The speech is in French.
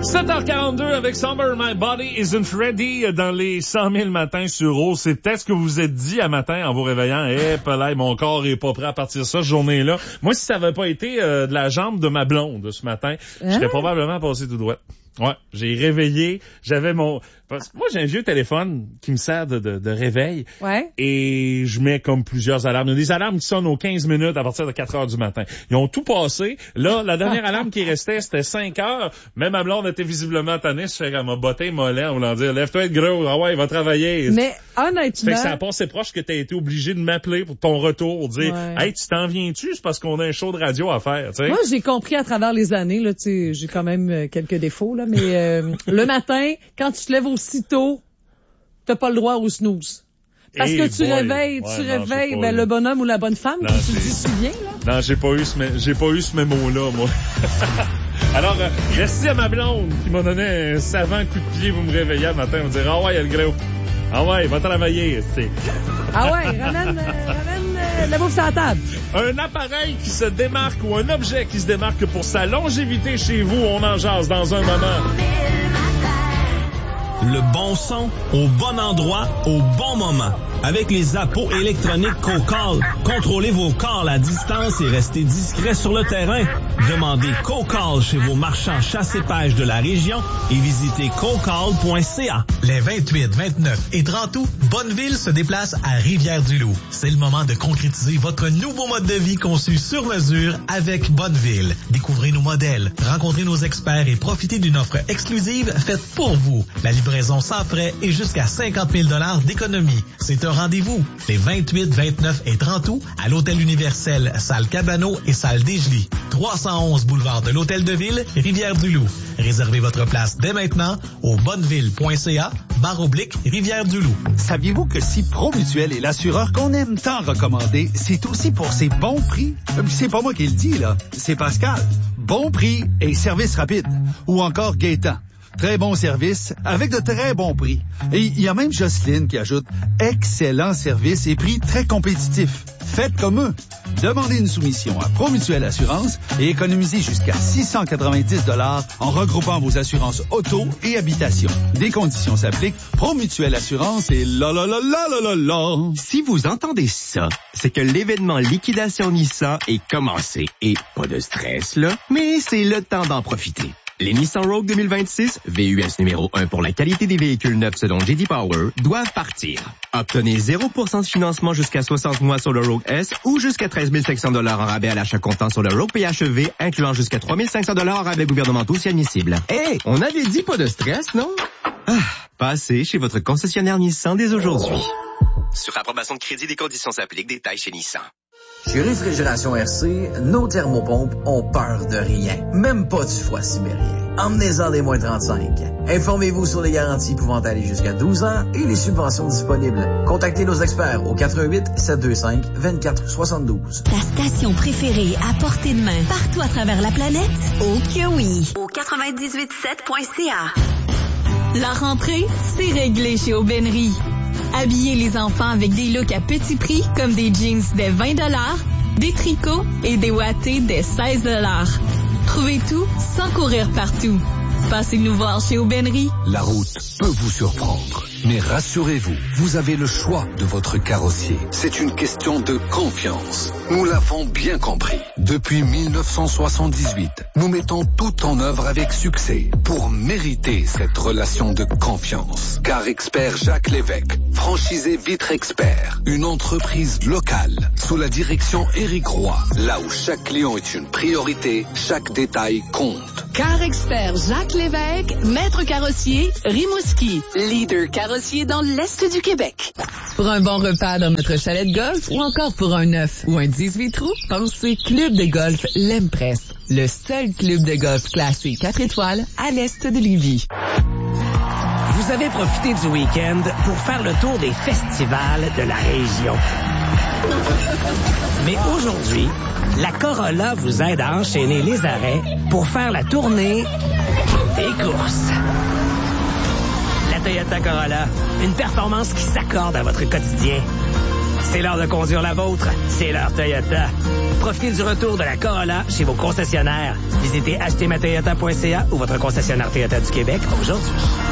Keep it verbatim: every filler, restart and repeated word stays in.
sept heures quarante-deux avec Summer, My Body Isn't Ready dans les cent mille matins sur Eau. C'est peut-être ce que vous vous êtes dit à matin en vous réveillant. Eh, hey, mon corps est pas prêt à partir de cette journée-là. Moi, si ça avait pas été euh, de la jambe de ma blonde ce matin, hein? Je serais probablement passé tout droit. Ouais, j'ai réveillé, j'avais mon... Parce que moi, j'ai un vieux téléphone qui me sert de, de, de réveil. Ouais. Et je mets comme plusieurs alarmes. Il y a des alarmes qui sonnent aux quinze minutes à partir de quatre heures du matin. Ils ont tout passé. Là, la dernière alarme qui restait, c'était cinq heures. Même ma blonde était visiblement tannée. Je fais qu'elle m'a botté mollet en voulant dire, lève-toi être gros. Ah ouais, il va travailler. Mais honnêtement... Fait que ça a passé proche que t'as été obligé de m'appeler pour ton retour. Dire, ouais. Hey, tu t'en viens-tu? C'est parce qu'on a un show de radio à faire, tu sais. Moi, j'ai compris à travers les années, là, tu sais, j'ai quand même quelques défauts, là, mais euh, le matin, quand tu te lèves aussitôt, t'as pas le droit au snooze. Parce hey que tu boy. réveilles, ouais, tu non, réveilles ben, le bonhomme ou la bonne femme, non, comme tu le dis si bien, là. Non, j'ai pas eu ce, j'ai pas eu ce mémo-là, moi. Alors, euh, merci à ma blonde qui m'a donné un savant coup de pied pour me réveiller le matin. On me dit, ah ouais, il y a le gros. Ah ouais, va travailler, c'est. Ah ouais, ramène, euh, ramène euh, la bouffe sur la table. Un appareil qui se démarque ou un objet qui se démarque pour sa longévité chez vous, on en jase dans un moment. Le bon son, au bon endroit, au bon moment. Avec les appos électroniques CoCall, contrôlez vos calls à distance et restez discret sur le terrain. Demandez CoCall chez vos marchands chasse et pêche de la région et visitez cocall point c a. Les vingt-huit, vingt-neuf et trente août, Bonneville se déplace à Rivière-du-Loup. C'est le moment de concrétiser votre nouveau mode de vie conçu sur mesure avec Bonneville. Découvrez nos modèles, rencontrez nos experts et profitez d'une offre exclusive faite pour vous. La livraison sans frais et jusqu'à cinquante mille dollars d'économie. C'est un rendez-vous les vingt-huit, vingt-neuf et trente août à l'Hôtel Universel, salle Cabano et salle Desjely. trois cent onze boulevard de l'Hôtel de Ville, Rivière-du-Loup. Réservez votre place dès maintenant au bonneville point c a barre oblique Rivière-du-Loup. Saviez-vous que si Promutuel est l'assureur qu'on aime tant recommander, c'est aussi pour ses bons prix? C'est pas moi qui le dis, là. C'est Pascal. Bon prix et service rapide. Ou encore Gaétan. Très bon service, avec de très bons prix. Et il y a même Jocelyne qui ajoute « Excellent service et prix très compétitifs. Faites comme eux. » Demandez une soumission à Promutuel Assurance et économisez jusqu'à six cent quatre-vingt-dix dollars en regroupant vos assurances auto et habitation. Des conditions s'appliquent. Promutuel Assurance et la la la la la la la. Si vous entendez ça, c'est que l'événement Liquidation Nissan est commencé. Et pas de stress, là, mais c'est le temps d'en profiter. Les Nissan Rogue deux mille vingt-six, V U S numéro un pour la qualité des véhicules neufs selon J D Power, doivent partir. Obtenez zéro pour cent de financement jusqu'à soixante mois sur le Rogue S ou jusqu'à treize mille cinq cents dollars en rabais à l'achat comptant sur le Rogue P H E V, incluant jusqu'à trois mille cinq cents dollars en rabais gouvernementaux si admissible. Hé, hey, on avait dit pas de stress, non? Ah, passez chez votre concessionnaire Nissan dès aujourd'hui. Sur approbation de crédit, des conditions s'appliquent. Détails chez Nissan. Chez Réfrigération R C, nos thermopompes ont peur de rien, même pas du froid sibérien. Emmenez-en des moins trente-cinq. Informez-vous sur les garanties pouvant aller jusqu'à douze ans et les subventions disponibles. Contactez nos experts au quatre un huit, sept deux cinq, deux quatre sept deux. Ta station préférée à portée de main partout à travers la planète? Oh que oui! Au quatre-vingt-dix-huit sept point c a. La rentrée, c'est réglé chez Aubainerie. Habillez les enfants avec des looks à petit prix comme des jeans dès vingt dollars, des tricots et des wattés dès seize dollars. Trouvez tout sans courir partout. Passez nous voir chez Aubainerie. La route peut vous surprendre, mais rassurez-vous, vous avez le choix de votre carrossier. C'est une question de confiance. Nous l'avons bien compris. Depuis mille neuf cent soixante-dix-huit, nous mettons tout en œuvre avec succès pour mériter cette relation de confiance. Car Expert Jacques Lévesque, franchisé Vitre Expert, une entreprise locale sous la direction Éric Roy, là où chaque client est une priorité, chaque détail compte. Car Expert Jacques Lévesque, maître carrossier, Rimouski, leader carrossier dans l'Est du Québec. Pour un bon repas dans notre chalet de golf ou encore pour un neuf ou un dix-huit trous, pensez Club de golf L'Empress, le seul club de golf classé quatre étoiles à l'Est de Lévis. Vous avez profité du week-end pour faire le tour des festivals de la région. Mais aujourd'hui, la Corolla vous aide à enchaîner les arrêts pour faire la tournée des courses. La Toyota Corolla, une performance qui s'accorde à votre quotidien. C'est l'heure de conduire la vôtre. C'est l'heure Toyota. Profitez du retour de la Corolla chez vos concessionnaires. Visitez acheter ma toyota point c a ou votre concessionnaire Toyota du Québec aujourd'hui.